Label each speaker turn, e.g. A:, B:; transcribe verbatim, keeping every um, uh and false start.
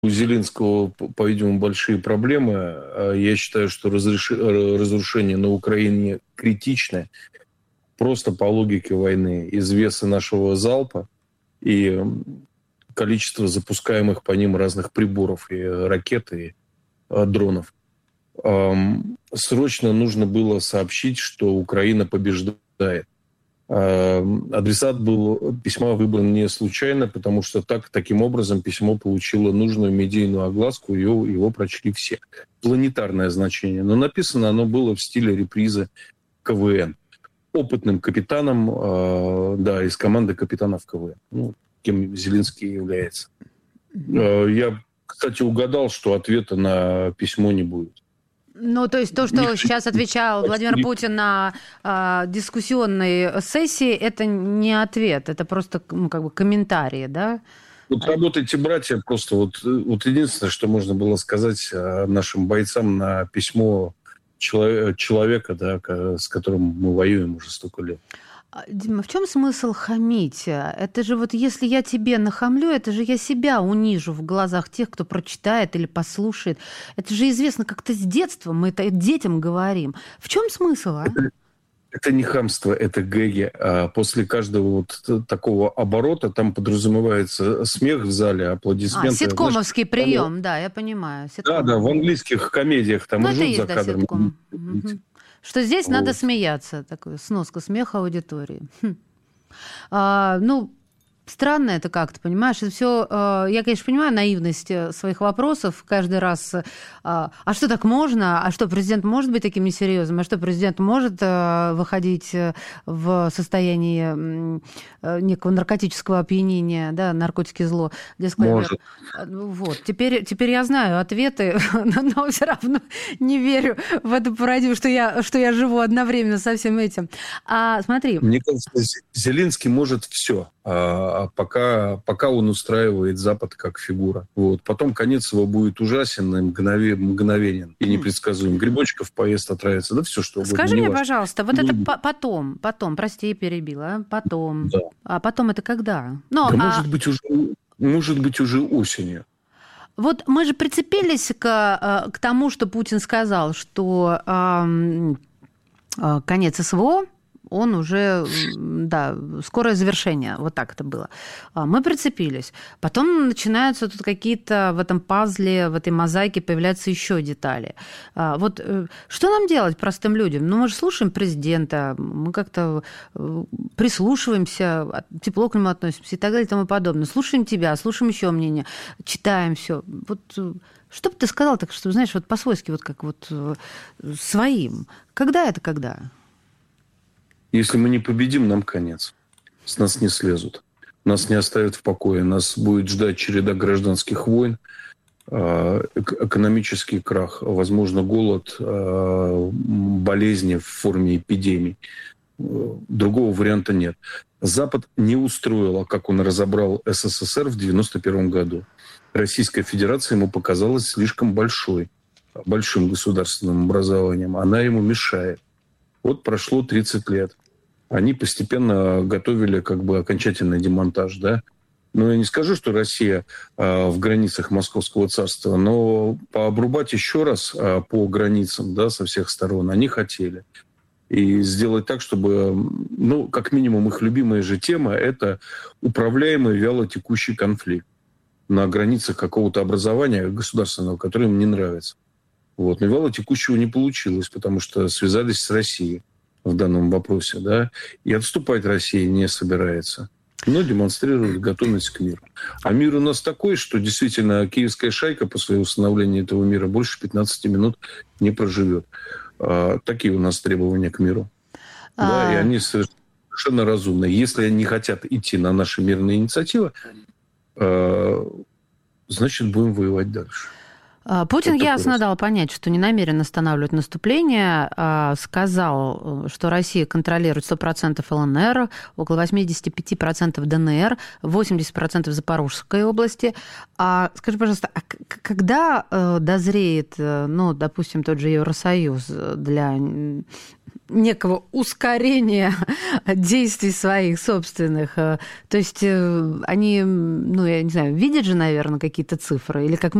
A: у Зеленского, по-видимому, большие проблемы. Я считаю, что разреш... разрушение на Украине критичное. Просто по логике войны. Из веса нашего залпа и количества запускаемых по ним разных приборов, и ракет, и дронов. Срочно нужно было сообщить, что Украина побеждает. Адресат был, письма выбран не случайно, потому что так, таким образом письмо получило нужную медийную огласку, его, его прочли все. Планетарное значение. Но написано оно было в стиле репризы КВН. Опытным капитаном, да, из команды капитанов КВН. Ну, кем Зеленский является. Я, кстати, угадал, что ответа на письмо не будет.
B: Ну, то есть то, что Никто... сейчас отвечал Владимир Путин на э, дискуссионной сессии, это не ответ, это просто, ну, как бы комментарии, да?
A: Вот работайте, братья, просто вот, вот единственное, что можно было сказать нашим бойцам на письмо человека, человека, да, с которым мы воюем уже столько лет.
B: Дима, в чем смысл хамить? Это же вот если я тебе нахамлю, это же я себя унижу в глазах тех, кто прочитает или послушает. Это же известно как-то с детства, мы это детям говорим. В чем смысл, а?
A: Это, это не хамство, это гэги. А после каждого вот такого оборота там подразумевается смех в зале, аплодисменты. А,
B: ситкомовский Знаешь, прием, там... да, я понимаю.
A: Ситком. Да, да, в английских комедиях там
B: ну,
A: ржут за кадром.
B: Угу. Что здесь вот. Надо смеяться. Такой сноска смеха аудитории. Хм. А, ну, странно это как-то, понимаешь? Это все, я, конечно, понимаю наивность своих вопросов каждый раз. А что так можно? А что, президент может быть таким несерьезным? А что, президент может выходить в состоянии некого наркотического опьянения, да, наркотики зло?
A: Может.
B: Вот. Теперь, теперь я знаю ответы, но все равно не верю в эту парадигму, что я, что я живу одновременно со всем этим. А, смотри.
A: Мне кажется, Зеленский может все. А пока, пока он устраивает Запад как фигура. Вот. Потом конец его будет ужасен, и мгновенен и непредсказуем. Грибочков поест, отравится, да все что угодно.
B: Скажи мне, пожалуйста, вот это потом, потом, прости, я перебила, потом.
A: Да.
B: А потом это когда? Но,
A: да
B: а...
A: может быть, уже, может быть, уже осенью.
B: Вот мы же прицепились к, к тому, что Путин сказал, что э, э, конец СВО, он уже, да, скорое завершение, вот так это было. Мы прицепились. Потом начинаются тут какие-то в этом пазле, в этой мозаике появляются еще детали. Вот что нам делать простым людям? Ну, мы же слушаем президента, мы как-то прислушиваемся, тепло к нему относимся и так далее и тому подобное. Слушаем тебя, слушаем еще мнение, читаем все. Вот что бы ты сказал, так что, знаешь, вот по-свойски, вот как вот своим. Когда это когда?
A: Если мы не победим, нам конец. С нас не слезут. Нас не оставят в покое. Нас будет ждать череда гражданских войн, экономический крах, возможно, голод, болезни в форме эпидемий. Другого варианта нет. Запад не устроил, как он разобрал СССР в девяносто первом году. Российская Федерация ему показалась слишком большой, большим государственным образованием. Она ему мешает. Вот прошло тридцать лет. Они постепенно готовили как бы окончательный демонтаж, да. Ну, я не скажу, что Россия э, в границах Московского царства, но пообрубать еще раз э, по границам, да, со всех сторон они хотели. И сделать так, чтобы, ну, как минимум, их любимая же тема – это управляемый вялотекущий конфликт на границах какого-то образования государственного, которое им не нравится. Вот. Но вялотекущего не получилось, потому что связались с Россией в данном вопросе, да, и отступать Россия не собирается, но демонстрирует готовность к миру. А мир у нас такой, что действительно киевская шайка после установления этого мира больше пятнадцати минут не проживет. А, такие у нас требования к миру. А... Да, и они совершенно разумны. Если они хотят идти на наши мирные инициативы, а, значит, будем воевать дальше.
B: Путин вот ясно дал понять, что не намерен останавливать наступление. Сказал, что Россия контролирует сто процентов ЛНР, около восемьдесят пять процентов ДНР, восемьдесят процентов Запорожской области. А скажи, пожалуйста, а когда дозреет, ну, допустим, тот же Евросоюз для некого ускорения действий своих собственных. То есть они, ну, я не знаю, видят же, наверное, какие-то цифры, или как